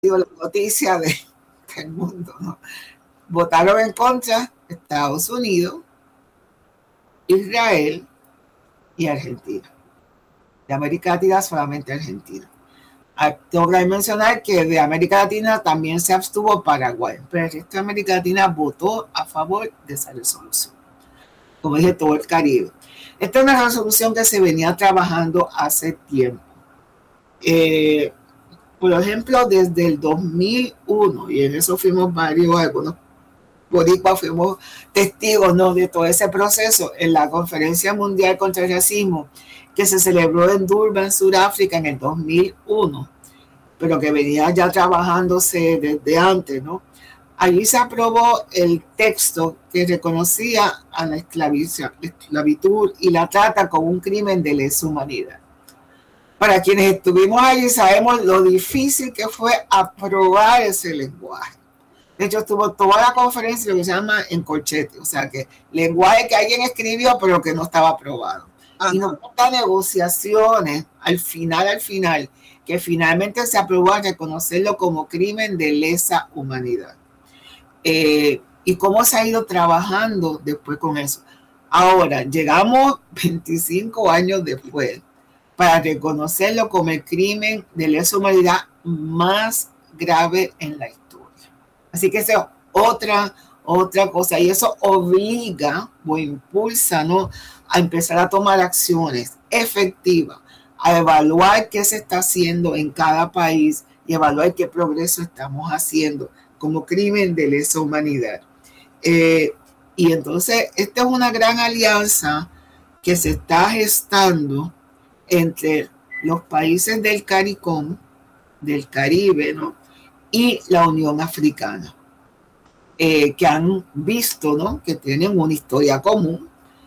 sido la noticia del mundo, ¿no? Votaron en contra Estados Unidos, Israel y Argentina. De América Latina solamente Argentina. Tengo que mencionar que de América Latina también se abstuvo Paraguay, pero el resto de América Latina votó a favor de esa resolución. Como dije, todo el Caribe. Esta es una resolución que se venía trabajando hace tiempo. Por ejemplo, desde el 2001, y en eso fuimos varios, algunos boricuas fuimos testigos, ¿no?, de todo ese proceso en la Conferencia Mundial contra el Racismo que se celebró en Durban, Sudáfrica, en el 2001, pero que venía ya trabajándose desde antes, ¿no? Allí se aprobó el texto que reconocía a la esclavitud y la trata como un crimen de lesa humanidad. Para quienes estuvimos allí sabemos lo difícil que fue aprobar ese lenguaje. De hecho, estuvo toda la conferencia lo que se llama en corchete, o sea, que lenguaje que alguien escribió pero que no estaba aprobado. Ajá. Y no hubo negociaciones al final, que finalmente se aprobó a reconocerlo como crimen de lesa humanidad. Y cómo se ha ido trabajando después con eso. Ahora, llegamos 25 años después para reconocerlo como el crimen de lesa humanidad más grave en la historia. Así que esa es otra cosa, y eso obliga o impulsa, ¿no?, a empezar a tomar acciones efectivas, a evaluar qué se está haciendo en cada país y evaluar qué progreso estamos haciendo como crimen de lesa humanidad. Y entonces esta es una gran alianza que se está gestando entre los países del CARICOM, del Caribe, ¿no?, y la Unión Africana, que han visto, ¿no?, que tienen una historia común,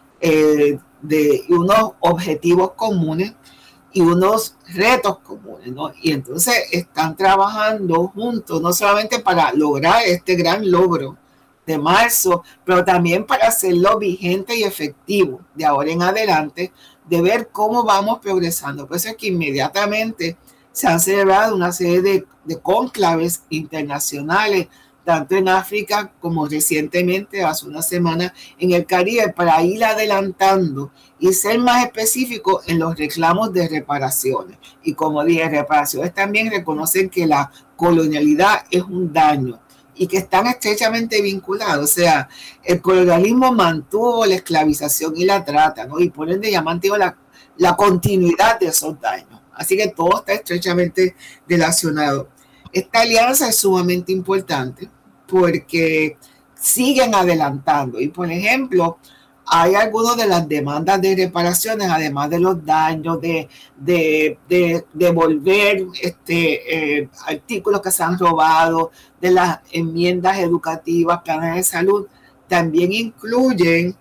de unos objetivos comunes y unos retos comunes, ¿no? Y entonces están trabajando juntos, no solamente para lograr este gran logro de marzo, pero también para hacerlo vigente y efectivo de ahora en adelante, de ver cómo vamos progresando. Por eso es que inmediatamente se han celebrado una serie de cónclaves internacionales, tanto en África como recientemente, hace una semana, en el Caribe, para ir adelantando y ser más específico en los reclamos de reparaciones. Y como dije, reparaciones también reconocen que la colonialidad es un daño y que están estrechamente vinculados. O sea, el colonialismo mantuvo la esclavización y la trata, ¿no?, y por ende ya mantuvo la continuidad de esos daños. Así que todo está estrechamente relacionado. Esta alianza es sumamente importante porque siguen adelantando. Y, por ejemplo, hay algunas de las demandas de reparaciones, además de los daños, de devolver artículos que se han robado, de las enmiendas educativas, planes de salud, también incluyen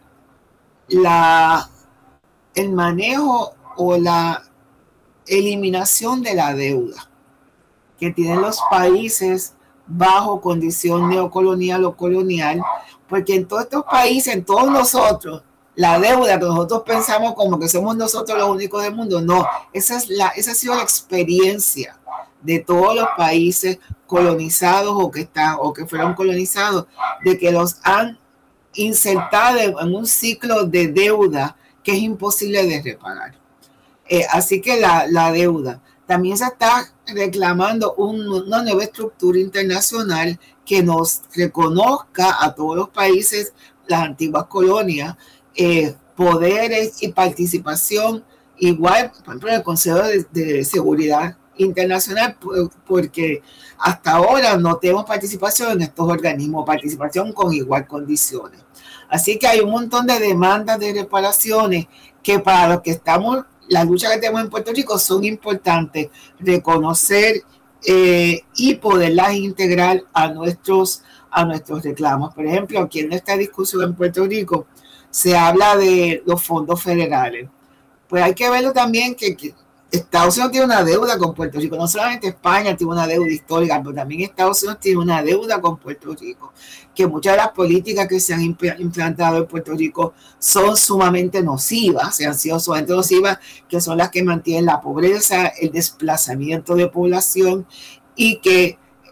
el manejo o la eliminación de la deuda que tienen los países bajo condición neocolonial o colonial, porque en todos estos países, en todos nosotros, la deuda que nosotros pensamos como que somos nosotros los únicos del mundo, no, esa ha sido la experiencia de todos los países colonizados o que fueron colonizados, de que los han insertado en un ciclo de deuda que es imposible de reparar. Así que la deuda. También se está reclamando una nueva estructura internacional que nos reconozca a todos los países, las antiguas colonias, poderes y participación igual, por ejemplo, en el Consejo de Seguridad Internacional, porque hasta ahora no tenemos participación en estos organismos, participación con igual condiciones. Así que hay un montón de demandas de reparaciones que para los que estamos, las luchas que tenemos en Puerto Rico son importantes reconocer y poderlas integrar a nuestros reclamos. Por ejemplo, aquí en esta discusión en Puerto Rico se habla de los fondos federales. Pues hay que verlo también que Estados Unidos tiene una deuda con Puerto Rico. No solamente España tiene una deuda histórica, pero también Estados Unidos tiene una deuda con Puerto Rico. Que muchas de las políticas que se han implantado en Puerto Rico son sumamente nocivas, han sido sumamente nocivas, que son las que mantienen la pobreza, el desplazamiento de población y que